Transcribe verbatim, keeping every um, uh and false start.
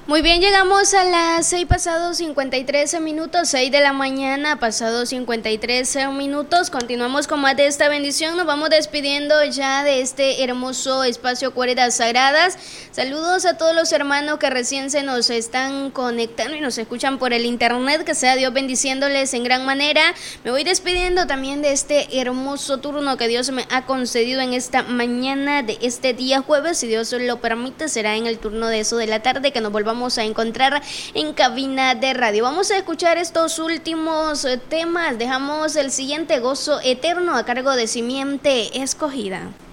Muy bien, llegamos a las seis pasados cincuenta y tres minutos, seis de la mañana, pasados cincuenta y tres minutos. Continuamos con más de esta bendición. Nos vamos despidiendo ya de este hermoso espacio Cuerdas Sagradas. Saludos a todos los hermanos que recién se nos están conectando y nos escuchan por el internet. Que sea Dios bendiciéndoles en gran manera. Me voy despidiendo también de este hermoso turno que Dios me ha concedido en esta mañana de este día jueves. Si Dios lo permite, será en el turno de eso de la tarde que nos volvamos a encontrar en cabina de radio. Vamos a escuchar estos últimos temas. Dejamos el siguiente: Gozo Eterno, a cargo de Simiente Escogida.